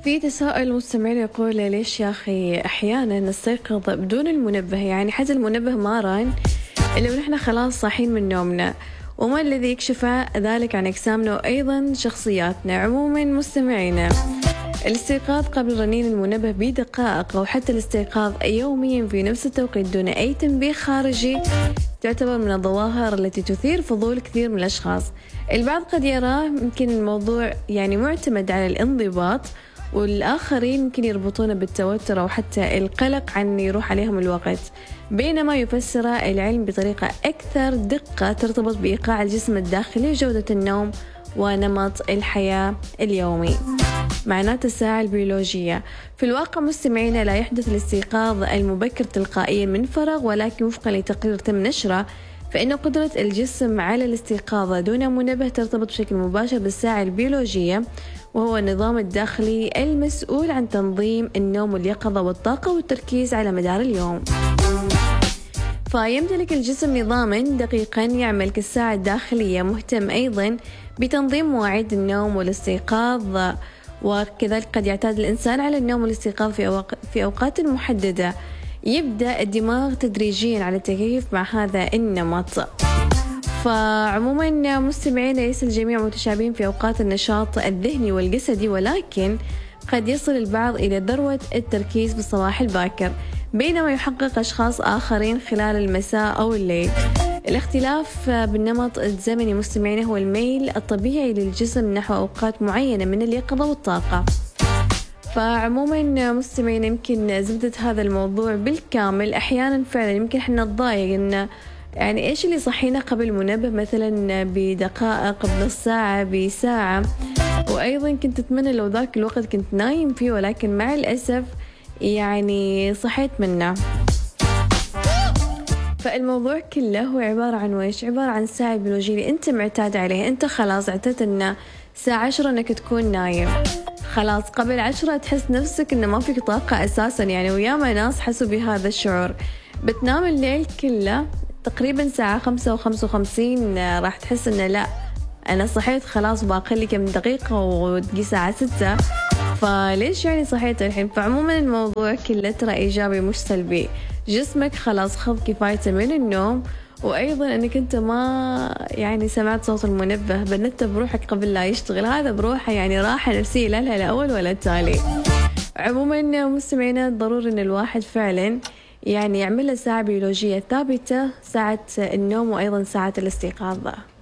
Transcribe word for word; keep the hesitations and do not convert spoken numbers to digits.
في تساؤل مستمعين يقول ليش يا أخي أحيانا نستيقظ بدون المنبه، يعني حتى المنبه ما رن إلا ونحن خلاص صاحين من نومنا. وما الذي يكشف ذلك عن أجسامنا وأيضا شخصياتنا؟ عموما مستمعينا، الاستيقاظ قبل رنين المنبه بدقائق أو حتى الاستيقاظ يوميا في نفس التوقيت دون أي تنبيه خارجي تعتبر من الظواهر التي تثير فضول كثير من الأشخاص. البعض قد يراه يمكن الموضوع يعني معتمد على الانضباط، والآخرين يمكن يربطونه بالتوتر أو حتى القلق عن يروح عليهم الوقت، بينما يفسر العلم بطريقة أكثر دقة ترتبط بإيقاع الجسم الداخلي وجودة النوم ونمط الحياة اليومي. معنات الساعة البيولوجية. في الواقع مستمعينا لا يحدث الاستيقاظ المبكر تلقائيا من فراغ، ولكن وفقا لتقرير تم نشره فإن قدرة الجسم على الاستيقاظ دون منبه ترتبط بشكل مباشر بالساعة البيولوجية، وهو النظام الداخلي المسؤول عن تنظيم النوم واليقظة والطاقة والتركيز على مدار اليوم. فيمتلك الجسم نظاما دقيقا يعمل كالساعة الداخلية، مهتم أيضا بتنظيم مواعيد النوم والاستيقاظ، وكذلك قد يعتاد الإنسان على النوم والاستيقاظ في, أوق... في أوقات محددة. يبدأ الدماغ تدريجيا على التكيف مع هذا النمط. فعموما مستمعين، ليس الجميع متشابهين في أوقات النشاط الذهني والجسدي، ولكن قد يصل البعض إلى ذروة التركيز بالصباح الباكر، بينما يحقق أشخاص آخرين خلال المساء أو الليل. الاختلاف بالنمط الزمني مستمعين هو الميل الطبيعي للجسم نحو أوقات معينة من اليقظة والطاقة. فعموما مستمعين، يمكن زبدة هذا الموضوع بالكامل أحيانا فعلا يمكن احنا نتضايق إن يعني إيش اللي يصحينا قبل المنبه مثلا بدقائق، بنص ساعة، بساعة، وأيضا كنت أتمنى لو ذاك الوقت كنت نايم فيه، ولكن مع الأسف يعني صحيت منه. فالموضوع كله هو عبارة عن ويش؟ عبارة عن ساعة بيولوجية أنت معتاد عليها. أنت خلاص اعتدت إنه الساعة عشرة إنك تكون نايم، خلاص قبل عشرة تحس نفسك إنه ما فيك طاقة أساسا، يعني وياما ناس حسوا بهذا الشعور. بتنام الليل كله تقريبا ساعة خمسة وخمسة وخمسين راح تحس إنه لا أنا صحيت خلاص باقي لي كم دقيقة وتجي ساعة ستة، فليش يعني صحيت الحين؟ فعموما الموضوع كله ترى إيجابي مش سلبي. جسمك خلاص خذ كفايته من النوم، وأيضا أنك أنت ما يعني سمعت صوت المنبه بنت بروحك قبل لا يشتغل، هذا بروحه يعني راحة نفسية لا لا الأول ولا التالي. عموما مستمعينا، ضروري أن الواحد فعلا يعني يعمل له ساعة بيولوجية ثابتة، ساعة النوم وأيضا ساعة الاستيقاظ.